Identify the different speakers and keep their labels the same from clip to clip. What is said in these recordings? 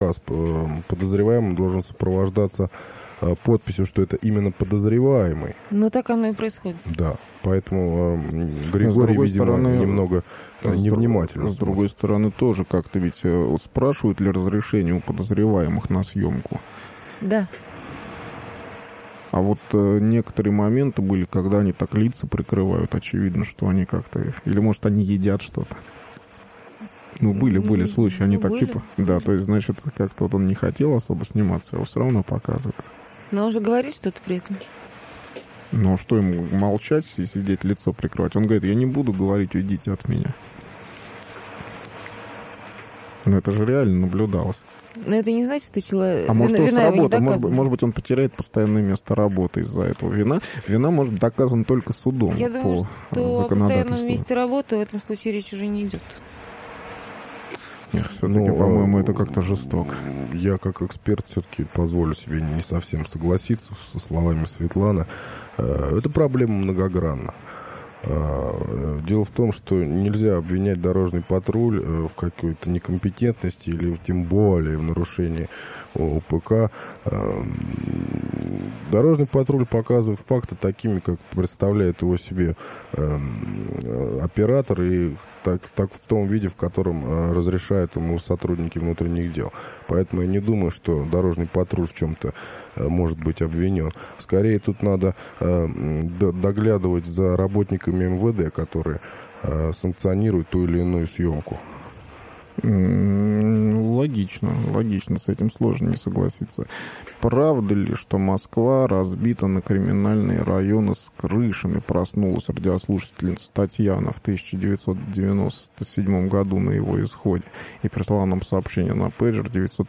Speaker 1: подозреваемый должен сопровождаться подписью, что это именно подозреваемый.
Speaker 2: Ну, так оно и происходит.
Speaker 1: Да, поэтому Григорий, видимо,
Speaker 3: стороны,
Speaker 1: немного невнимательно.
Speaker 3: С другой стороны, тоже как-то ведь спрашивают ли разрешение у подозреваемых на съемку?
Speaker 2: Да.
Speaker 3: А вот некоторые моменты были, когда они так лица прикрывают, очевидно, что они как-то... Или, может, они едят что-то. Ну, были случаи, они так
Speaker 2: были.
Speaker 3: типа... Да, то есть, значит, как-то вот он не хотел особо сниматься, его все равно показывают.
Speaker 2: Но он же говорит что-то при этом.
Speaker 3: Ну, что ему, молчать и сидеть, лицо прикрывать? Он говорит, я не буду говорить, уйдите от меня. Но это же реально наблюдалось.
Speaker 2: Но это не значит, что человек...
Speaker 3: А может, он с работы,
Speaker 2: может
Speaker 3: быть, он потеряет постоянное место работы из-за этого. Вина может быть доказана только судом.
Speaker 2: Я думаю, что о постоянном месте работы в этом случае речь уже не идет.
Speaker 3: Нет, все-таки, по-моему, это как-то жестоко.
Speaker 1: Я, как эксперт, все-таки позволю себе не совсем согласиться со словами Светланы. Это проблема многогранна. Дело в том, что нельзя обвинять дорожный патруль в какой-то некомпетентности или тем более в нарушении УПК. Дорожный патруль показывает факты такими, как представляет его себе оператор, и так в том виде, в котором разрешают ему сотрудники внутренних дел. Поэтому я не думаю, что дорожный патруль в чем-то может быть обвинен. Скорее, тут надо доглядывать за работниками МВД, которые санкционируют ту или иную съемку.
Speaker 3: Логично, с этим сложно не согласиться. Правда ли, что Москва разбита на криминальные районы с крышами? Проснулась радиослушательница Татьяна в 1997 году на его исходе и прислала нам сообщение на пейджер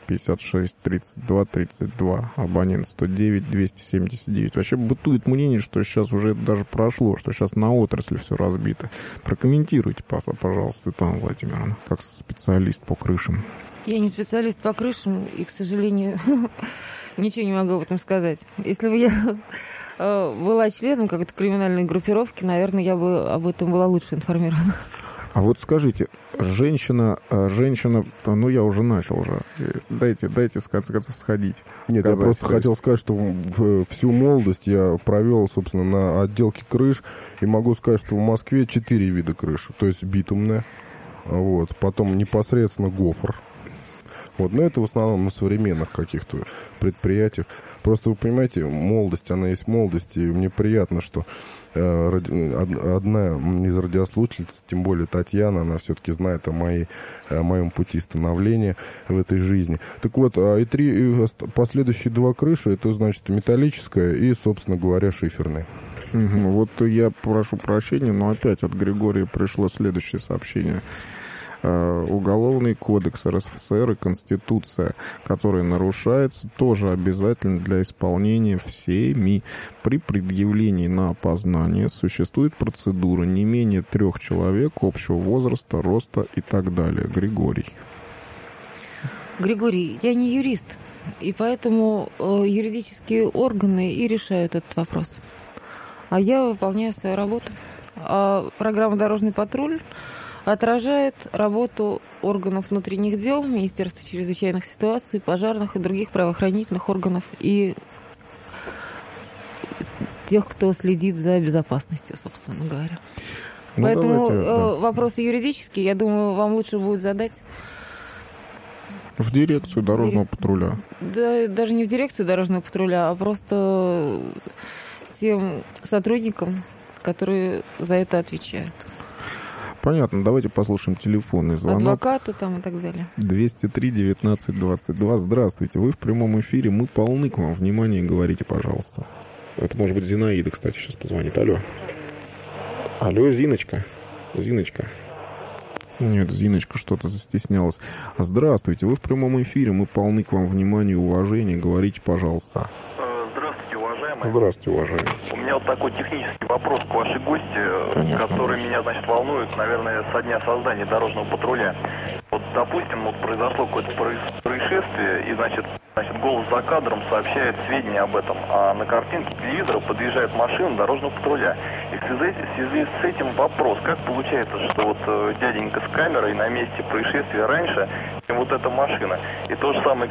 Speaker 3: 956-32-32, абонент 109-279. Вообще бытует мнение, что сейчас уже это даже прошло, что сейчас на отрасли все разбито. Прокомментируйте, пожалуйста, Светлана Владимировна, как специалист по крышам.
Speaker 2: Я не специалист по крышам и, к сожалению, ничего не могу об этом сказать. Если бы я была членом какой-то криминальной группировки, наверное, я бы об этом была лучше информирована.
Speaker 3: А вот скажите, женщина, ну я уже начал уже, дайте в конце концов сходить.
Speaker 1: Нет, я просто хотел сказать, что всю молодость я провел, собственно, на отделке крыш, и могу сказать, что в Москве 4 вида крыш, то есть битумная, вот, потом непосредственно гофр. Вот, но это в основном на современных каких-то предприятиях. Просто вы понимаете, молодость, она есть молодость, и мне приятно, что одна из радиослушательниц, тем более Татьяна, она все-таки знает о моем пути становления в этой жизни. Так вот, и последующие 2 крыши, это значит металлическая и, собственно говоря, шиферная.
Speaker 3: Вот я прошу прощения, но опять от Григория пришло следующее сообщение. Уголовный кодекс РСФСР и Конституция, который нарушается, тоже обязательно для исполнения всеми. При предъявлении на опознание существует процедура не менее 3 человек общего возраста, роста и так далее. Григорий,
Speaker 2: я не юрист, и поэтому юридические органы и решают этот вопрос. А я выполняю свою работу. А программа «Дорожный патруль» отражает работу органов внутренних дел, Министерства чрезвычайных ситуаций, пожарных и других правоохранительных органов и тех, кто следит за безопасностью, собственно говоря.
Speaker 3: Ну,
Speaker 2: поэтому вопросы юридические, я думаю, вам лучше будет задать
Speaker 3: в дирекцию дорожного патруля.
Speaker 2: Да, даже не в дирекцию дорожного патруля, а просто тем сотрудникам, которые за это отвечают.
Speaker 3: Понятно, давайте послушаем телефонный звонок.
Speaker 2: Адвокаты там и так далее.
Speaker 3: 203-19-22. Здравствуйте, вы в прямом эфире, мы полны к вам. Внимание, говорите, пожалуйста. Это может быть Зинаида, кстати, сейчас позвонит. Алло, Зиночка. Нет, Зиночка что-то застеснялась. Здравствуйте, вы в прямом эфире, мы полны к вам внимания и уважения. Говорите, пожалуйста.
Speaker 4: Здравствуйте, уважаемый. уважаемый.
Speaker 1: Здравствуйте, уважаемый.
Speaker 4: У меня вот такой технический вопрос к вашей гости, который меня, значит, волнует, наверное, со дня создания дорожного патруля. Вот, допустим, вот произошло какое-то происшествие, и, значит, голос за кадром сообщает сведения об этом, а на картинке телевизора подъезжает машина дорожного патруля. И в связи с этим вопрос, как получается, что вот дяденька с камерой на месте происшествия раньше, чем вот эта машина. И то же самое